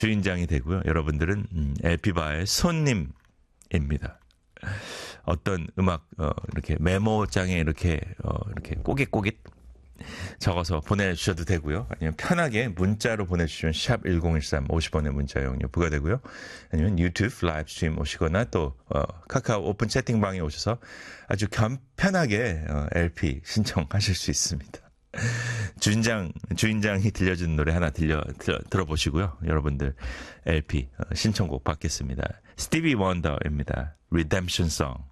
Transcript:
주인장이 되고요. 여러분들은 LP바의 손님입니다. 어떤 음악 이렇게 메모장에 이렇게 꼬깃꼬깃 적어서 보내주셔도 되고요. 아니면 편하게 문자로 보내주시면 샵 1013 50원의 문자 이용료 부과되고요. 아니면 유튜브 라이브 스트림 오시거나 또 카카오 오픈 채팅방에 오셔서 아주 편하게 LP 신청하실 수 있습니다. 주인장이 들려주는 노래 하나 들어보시고요. 여러분들 LP 신청곡 받겠습니다. 스티비 원더입니다. Redemption Song.